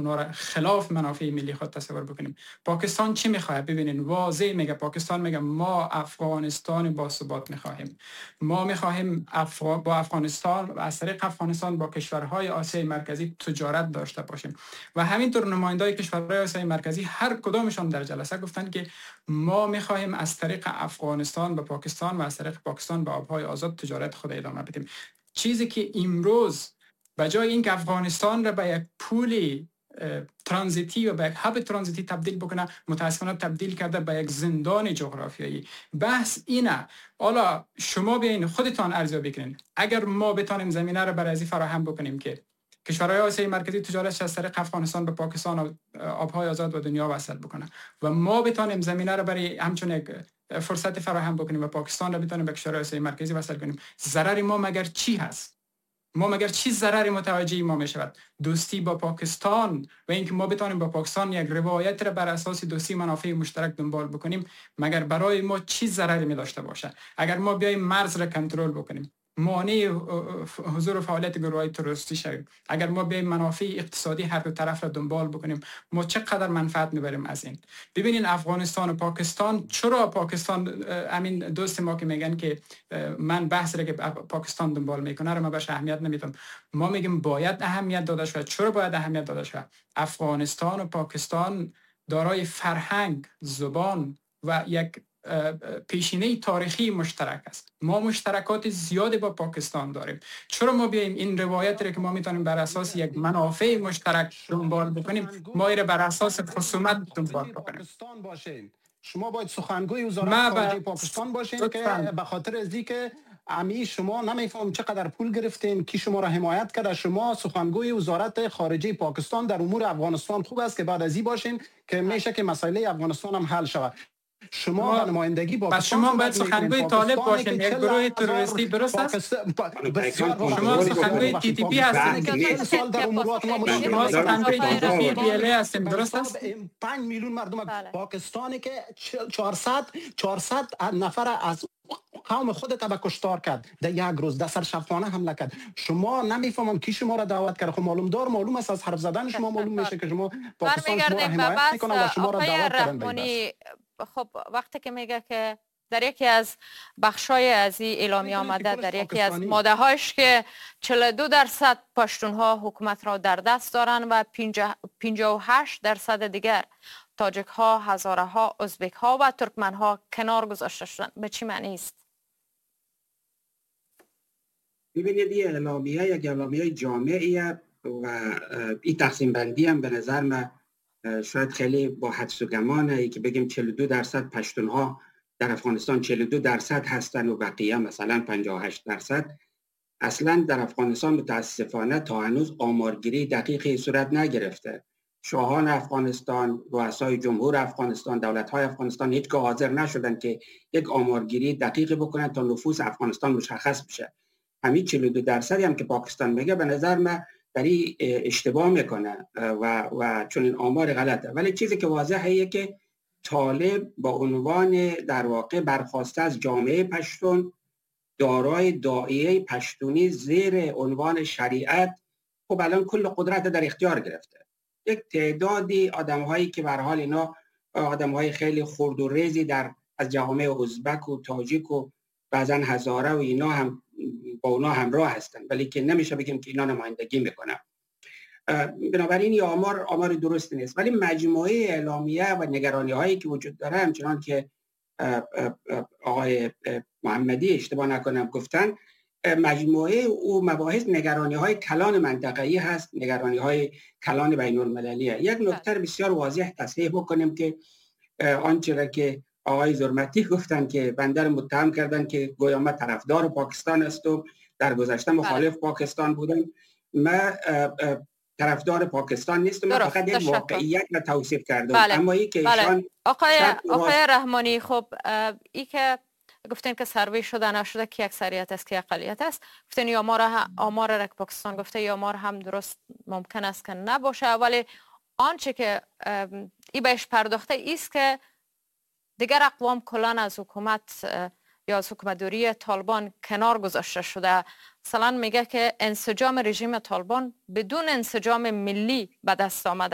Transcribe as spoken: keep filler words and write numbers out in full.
اونا را خلاف منافع ملی خود تصور بکنیم. پاکستان چی میخواد؟ ببینین واضح میگه، پاکستان میگه ما افغانستان با ثبات میخواهیم. ما میخواهیم افغان با افغانستان و از طریق افغانستان با کشورهای آسیای مرکزی تجارت داشته باشیم. و همینطور نمایندای کشورهای آسیای مرکزی هر کدامشان در جلسه گفتن که ما میخواهیم از طریق افغانستان به پاکستان و از طریق پاکستان به آبهای آزاد تجارت خود ادامه بدیم. چیزی که امروز به جای اینکه افغانستان را به یک پول ترانزیتی و به یک هب ترانزیتی تبدیل بکنه، متاسفانه تبدیل کرده به یک زندان جغرافیایی. بحث اینه، حالا شما بیاین خودتان ارزیابی کنین. اگر ما بتانیم زمینه را برای ازی فراهم بکنیم که کشورهای آسیای مرکزی تجارت از طریق افغانستان به پاکستان و آبهای آزاد و دنیا وصل بکنه و ما بتانیم زمینه را برای همچون یک فرصت فراهم بکنیم و پاکستان را بتانیم به کشورهای آسیای مرکزی وصل کنیم، ضرر ما مگر چی هست؟ ما مگر چی ضرری متوجه ما می شود؟ دوستی با پاکستان و اینکه ما بتانیم با پاکستان یک روایت را بر اساس دوستی منافع مشترک دنبال بکنیم، مگر برای ما چی ضرری می داشته باشه؟ اگر ما بیایم مرز را کنترل بکنیم، مانع حضور و فعالیت گروه‌های تروریستی شویم، اگر ما بیایم منافع اقتصادی هر دو طرف را دنبال بکنیم، ما چقدر منفعت میبریم از این؟ ببینین افغانستان و پاکستان، چرا پاکستان، همین دوست ما که میگن که من بحث را که پاکستان دنبال میکنه رو من بهش اهمیت نمیدم، ما میگیم باید اهمیت داده شود. چرا باید اهمیت داده شود؟ افغانستان و پاکستان دارای فرهنگ، زبان و یک پیشینه تاریخی مشترک است. ما مشترکات زیادی با پاکستان داریم. چرا ما بیایم این روایت را که ما میتونیم بر اساس یک منافع مشترک دنبال بکنیم، ما را بر اساس خصومت دنبال بکنیم؟ شما باید سخنگوی وزارت خارجه پاکستان باشین که به خاطر از اینکه امی شما نمیفهم چقدر پول گرفتین، کی شما را حمایت کرده. شما سخنگوی وزارت خارجه پاکستان در امور افغانستان خوب است که بعد از این باشین که میشه که مسئله افغانستان هم حل شود. شما به نمایندگی با شما باید سخنگوی طالب باشین، یک گروه تروریستی، درست است؟ شما سخنگوی تی تی پی هستین، شما سخنگوی تی تی پی بی ال ای هستین، درست است؟ پنج میلیون مردم پاکستانی که چهارصد چهارصد نفر از قوم خودت به کشتار کرد در یک روز، در سرشفانه حمله کرد. شما نمیفهمم کی شما را دعوت کرد. خب معلوم دار معلوم است، از حرف زدن شما معلوم میشه که شما پاکستان شما را حمایت میکنه و شما را دعوت کردن. خب وقتی که میگه که در یکی از بخشای از این اعلامیه آمده، در یکی از ماده هاش که چهل و دو درصد پشتون ها حکومت را در دست دارن و پنجاه و هشت درصد دیگر تاجک ها، هزاره ها، ازبک ها و ترکمن ها کنار گذاشته شدن، به چی معنی است؟ ببینید این اعلامیه یک اعلامیه جامعیه و این تقسیم بندی هم به نظر من شاید خیلی با حدس و گمانه که بگیم چهل و دو درصد پشتون ها در افغانستان چهل و دو درصد هستن و بقیه مثلا پنجاه و هشت درصد. اصلا در افغانستان متاسفانه تا هنوز آمارگیری دقیقی صورت نگرفته. شاهان افغانستان، رؤسای جمهور افغانستان، دولت‌های افغانستان هیچگاه حاضر نشدن که یک آمارگیری دقیقی بکنن تا نفوس افغانستان مشخص بشه. همین چهل و دو درصدی هم که پاکستان میگه به نظر من در این اشتباه میکنه و و چون این آمار غلطه. ولی چیزی که واضحه ایه که طالب با عنوان در واقع برخواسته از جامعه پشتون، دارای داعیه پشتونی زیر عنوان شریعت، خب الان کل قدرت در اختیار گرفته. یک تعدادی آدم‌هایی که به هر حال اینا آدم‌های خیلی خرد و ریزی در از جوامع ازبک و تاجیک و بعضن هزاره و اینا هم با اونا همراه هستن، ولی که نمیشه بگیم که اینا نمایندگی میکنن. بنابراین این آمار آمار درست نیست. ولی مجموعه اعلامیه و نگرانی هایی که وجود داره، همچنان که آقای محمدی اشتباه نکنم گفتن، مجموعه او مباحث نگرانی های کلان منطقه‌ای هست، نگرانی های کلان بین المللیه. یک نکته بسیار واضح تصحیح بکنیم که آنچه را که آقای زرمتی گفتن که بنده متهم کردن که گویا من طرفدار پاکستان است و در گذشته مخالف پاکستان بودم. من طرفدار پاکستان نیستم، من فقط یک واقعیت را توصیف کردم. بله. اما این که بله. ایشان آقای آقای رحمانی، خب ای که گفتین که سروی شده نشده که اکثریت است که اقلیت است، گفتین یا آمار آمار را که پاکستان گفته یا آمار هم درست ممکن است که نباشه، ولی آنچه که ای بهش پرداخته ایست که دیگر اقوام کلان از حکومت یا از حکومتداری طالبان کنار گذاشته شده. مثلا میگه که انسجام رژیم طالبان بدون انسجام ملی به دست آمده.